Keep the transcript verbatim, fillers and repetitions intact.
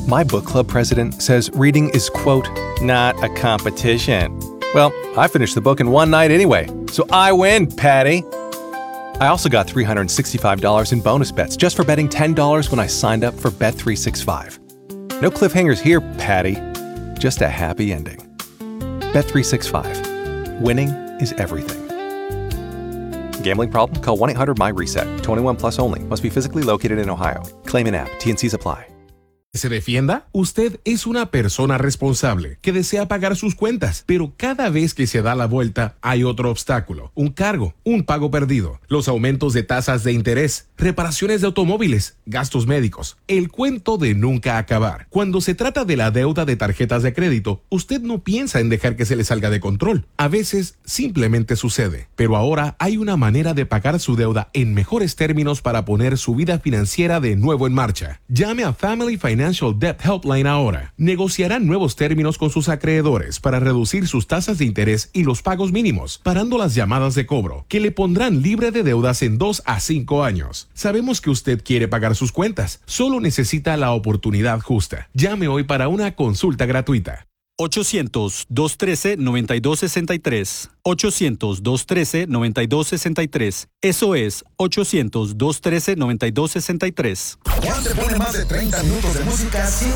My book club president says reading is, quote, not a competition. Well, I finished the book in one night anyway, so I win, Patty. I also got three hundred sixty-five dollars in bonus bets just for betting ten dollars when I signed up for Bet three sixty-five. No cliffhangers here, Patty. Just a happy ending. Bet three sixty-five. Winning is everything. Gambling problem? Call one eight hundred my reset. twenty-one plus only. Must be physically located in Ohio. Claim in app. T and C's apply. ¿Se defienda? Usted es una persona responsable que desea pagar sus cuentas, pero cada vez que se da la vuelta hay otro obstáculo, un cargo, un pago perdido, los aumentos de tasas de interés, reparaciones de automóviles, gastos médicos, el cuento de nunca acabar. Cuando se trata de la deuda de tarjetas de crédito, usted no piensa en dejar que se le salga de control. A veces simplemente sucede, pero ahora hay una manera de pagar su deuda en mejores términos para poner su vida financiera de nuevo en marcha. Llame a Family Financial Debt Helpline ahora. Negociarán nuevos términos con sus acreedores para reducir sus tasas de interés y los pagos mínimos, parando las llamadas de cobro, que le pondrán libre de deudas en dos a cinco años. Sabemos que usted quiere pagar sus cuentas, solo necesita la oportunidad justa. Llame hoy para una consulta gratuita. ochocientos, dos uno tres, nueve dos seis tres. ochocientos, dos uno tres, nueve dos seis tres. Eso es ochocientos, dos uno tres, nueve dos seis tres. Juan te pone más de treinta minutos de música sin